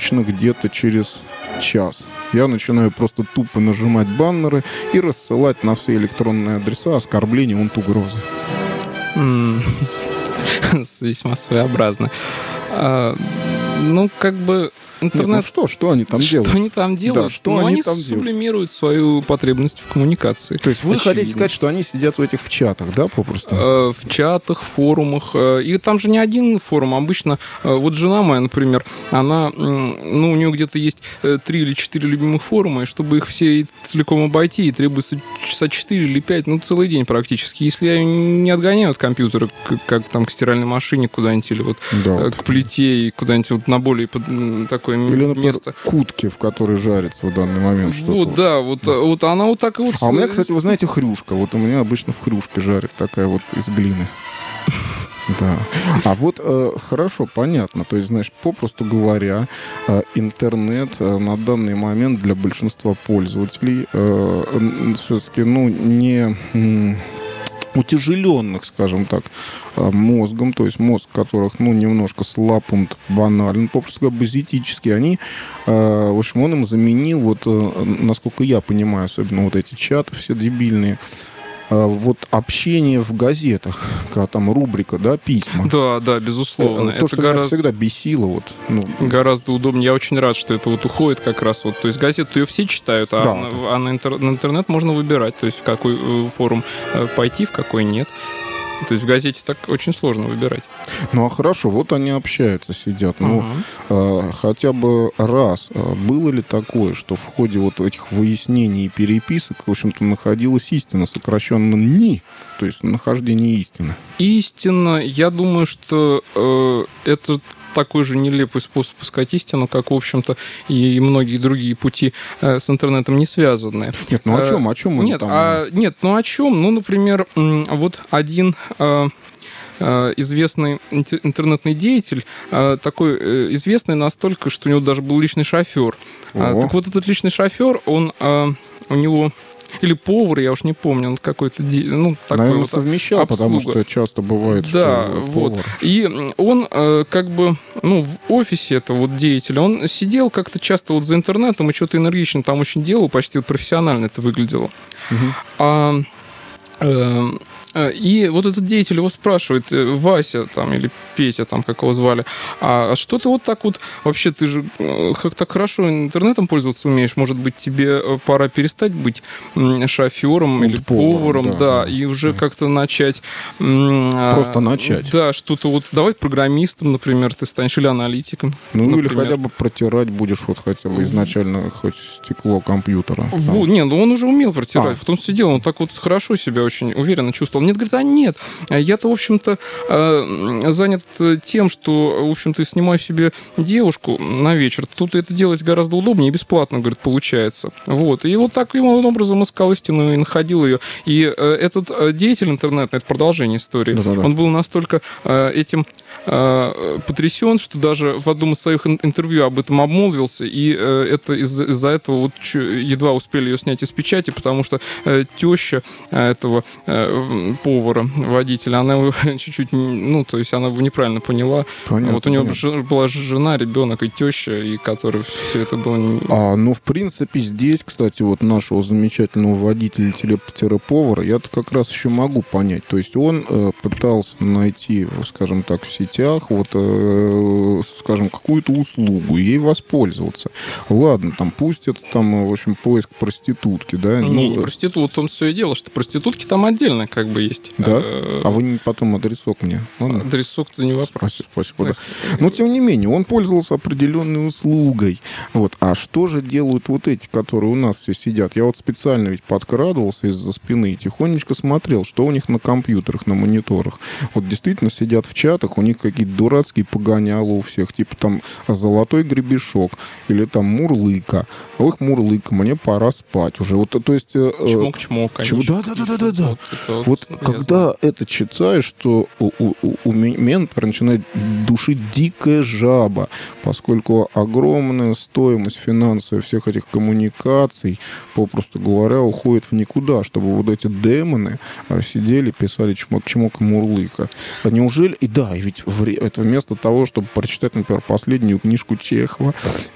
обычно где-то через час. Я начинаю просто тупо нажимать баннеры и рассылать на все электронные адреса оскорбления und угрозы. Весьма своеобразно. Ну, как бы интернет... Нет, ну что они там делают? Что они там делают? Да, что они там сублимируют свою потребность в коммуникации. То есть вы хотите сказать, что они сидят в этих в чатах, да, попросту? В чатах, форумах. И там же не один форум. Обычно, вот жена моя, например, она, ну, у нее где-то есть 3 или 4 любимых форума, и чтобы их все целиком обойти, и требуется часа 4 или 5, ну, целый день практически. Если я не отгоняю от компьютера, как там к стиральной машине куда-нибудь, или вот к плите, и куда-нибудь вот на более такое или, например, место. К утке, в которой жарится в данный момент что-то. Вот, да, вот она вот так и вот... А у меня, кстати, вы знаете, хрюшка. Вот у меня обычно в хрюшке жарит такая вот из глины. Да. А вот хорошо, понятно. То есть, знаешь, попросту говоря, интернет на данный момент для большинства пользователей все-таки, ну, не утяжеленных, скажем так, мозгом, то есть мозг которых, ну, немножко слаб, банален, попросту говоря, базитический, они, в общем, он им заменил, вот, насколько я понимаю, особенно вот эти чаты все дебильные, вот общение в газетах, когда там рубрика, да, письма. Да, безусловно. То, что меня всегда бесило. Вот, ну. Гораздо удобнее. Я очень рад, что это вот уходит как раз. Вот, то есть газету ее все читают, а на интернет можно выбирать, то есть в какой форум пойти, в какой нет. То есть в газете так очень сложно выбирать. Ну, а хорошо, вот они общаются, сидят. Ну, хотя бы раз было ли такое, что в ходе вот этих выяснений и переписок, в общем-то, находилась истина, сокращенно НИ, то есть нахождение истины? Истина, я думаю, что это такой же нелепый способ искать истину, как, в общем-то, и многие другие пути с интернетом не связанные. Нет, ну о чем мы нет, там? Нет, ну о чем? Ну, например, вот один известный интернетный деятель, такой известный настолько, что у него даже был личный шофер. Так вот, этот личный шофер, он у него... Или повар, я уж не помню, он какой-то, ну, такой, наверное, вот совмещал, обслуга. Потому что часто бывает, да, что вот. повар. И он как бы, ну, в офисе этого вот деятеля, он сидел как-то часто вот за интернетом и что-то энергично там очень делал, почти вот профессионально это выглядело. И вот этот деятель его спрашивает: Вася там или Петя, там, как его звали, а что ты вот так вот, вообще ты же так хорошо интернетом пользоваться умеешь, может быть, тебе пора перестать быть шофером или поваром, да, и уже как-то начать... Просто начать. Да, что-то вот, давай программистом, например, ты станешь, или аналитиком. Ну, например. Или хотя бы протирать будешь вот хотя бы изначально хоть стекло компьютера. Не, ну он уже умел протирать, в том сидел, он так вот хорошо себя очень уверенно чувствовал. Нет, говорит, нет, я-то, в общем-то, занят тем, что, в общем-то, снимаю себе девушку на вечер. Тут это делать гораздо удобнее и бесплатно, говорит, получается. Вот. И вот таким образом искал истину и находил ее. И этот деятель интернетный, это продолжение истории, он был настолько этим потрясен, что даже в одном из своих интервью об этом обмолвился, и это из-за этого вот едва успели ее снять из печати, потому что теща этого повара, водителя, она его чуть-чуть, ну, то есть она его неправильно поняла. Понятно, вот у него была жена, ребенок и теща, и которой все это было... Ну, в принципе, здесь, кстати, вот нашего замечательного водителя-повара я-то как раз еще могу понять. То есть он пытался найти, скажем так, в сетях вот, скажем, какую-то услугу, ей воспользоваться. Ладно, там, пусть это там, в общем, поиск проститутки, да? Не проститут, в том все и дело, что проститутки там отдельно как бы есть. Да? А вы потом адресок мне? Ладно? Адресок-то не вопрос. Спасибо, да. Но, тем не менее, он пользовался определенной услугой. Вот. А что же делают вот эти, которые у нас все сидят? Я вот специально ведь подкрадывался из-за спины и тихонечко смотрел, что у них на компьютерах, на мониторах. Вот действительно сидят в чатах, у них какие-то дурацкие погоняло у всех, типа там «Золотой гребешок» или там «Мурлыка». Ох, Мурлыка, мне пора спать уже. Вот, то есть... Чмок-чмок, конечно. Да. Вот когда это читаешь, что у меня, например, начинает душить дикая жаба, поскольку огромная стоимость финансовая всех этих коммуникаций, попросту говоря, уходит в никуда, чтобы вот эти демоны сидели, писали чмок-чмок и Мурлыка. А неужели... И да, и ведь это вместо того, чтобы прочитать, например, последнюю книжку Чехова